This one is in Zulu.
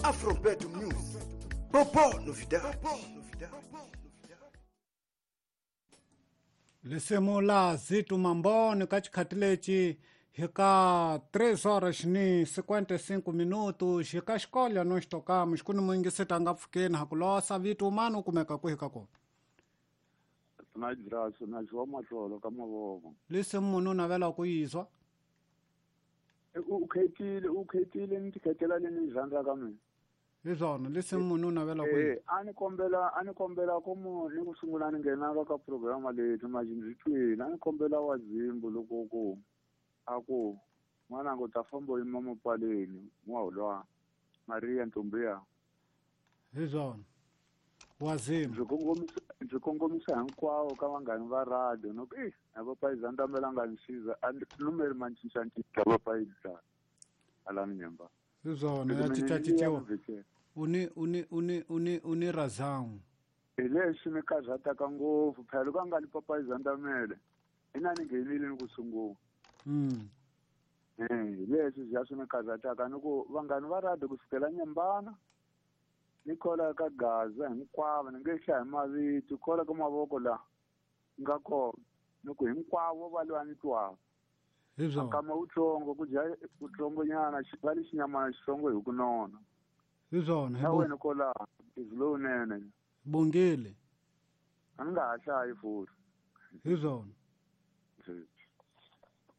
Afrobeat News. Popo novidade. Lisemula zitu mambone kachikhatileci hika 3 horas ni 55 minutos hika xikola nós tocamos kuni muingisita ngapfukeni hakulosa vitu umano kumeka kuhikako Tunajidraso najua matlolo kama vovo. lisemunu navela kuyizwa Ukhethile nitikhetela leni zandla kami. izona lisemunu navela kuyizwa Ani kombela komo ni kusungula ngena ka programa lethu majinzitweni ani kombela wazimbu lokoko ako mwana ngotafambo imama paleni mwawulwa Maria Ntombeya izona wazima ndzi kongomisa hinkwavo ka vanghani va radio no abapaizanda melanganisiza numeri mancincancinca abapaisa alani nyamba izona yachichachichiwa uni razangu hi leswi mi kazataka ngopfu phela loko a nga ni papaizandamele i na ni nghenile ni ku sungula hi leswi bya swi mi kazataka ni ku vanghani va radio kusukela nyambana ni kola ka Gaza hinkwavo ni nge hlaya hi mavito kola ka mavoko la nga kona ni ku hinkwavo va lwa ni twaka kama utsongo ku dya utsongo nyana va li xinyamana xitsongo hi ku nona izona na wena kola izilowunene bongile a ni nga ha hlayi futhi izona